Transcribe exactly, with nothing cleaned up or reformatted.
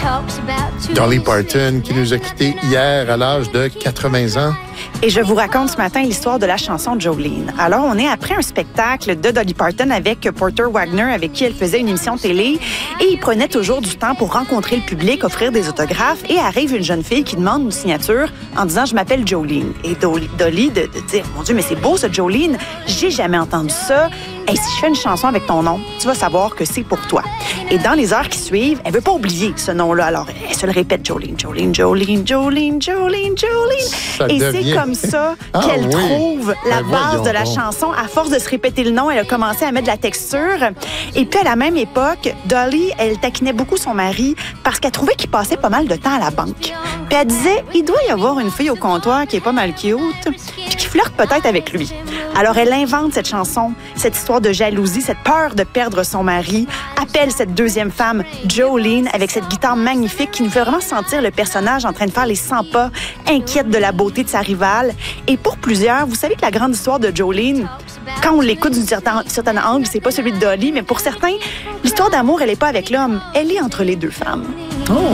Dolly Parton, qui nous a quittés hier à l'âge de quatre-vingts ans. Et je vous raconte ce matin l'histoire de la chanson Jolene. Alors, on est après un spectacle de Dolly Parton avec Porter Wagner, avec qui elle faisait une émission télé. Et il prenait toujours du temps pour rencontrer le public, offrir des autographes. Et arrive une jeune fille qui demande une signature en disant « Je m'appelle Jolene ». Et Dolly, Dolly de, de dire « Mon Dieu, mais c'est beau, ça, Jolene. J'ai jamais entendu ça. Hey, si je fais une chanson avec ton nom, tu vas savoir que c'est pour toi. » Et dans les heures qui suivent, elle veut pas oublier ce nom-là. Alors, elle se le répète, Jolene, Jolene, Jolene, Jolene, Jolene, Jolene. Ça Et devient... c'est comme ça ah, qu'elle oui. trouve la ben base de la donc. chanson. À force de se répéter le nom, elle a commencé à mettre de la texture. Et puis, à la même époque, Dolly, elle taquinait beaucoup son mari parce qu'elle trouvait qu'il passait pas mal de temps à la banque. Puis elle disait, il doit y avoir une fille au comptoir qui est pas mal cute, puis qui flirte peut-être avec lui. Alors, elle invente cette chanson, cette histoire de jalousie, cette peur de perdre son mari, appelle cette deuxième femme, Jolene, avec cette guitare magnifique qui nous fait vraiment sentir le personnage en train de faire les cent pas, inquiète de la beauté de sa rivale. Et pour plusieurs, vous savez que la grande histoire de Jolene, quand on l'écoute d'une certaine, certaine angle, c'est pas celui de Dolly, mais pour certains, l'histoire d'amour, elle est pas avec l'homme, elle est entre les deux femmes. Oh!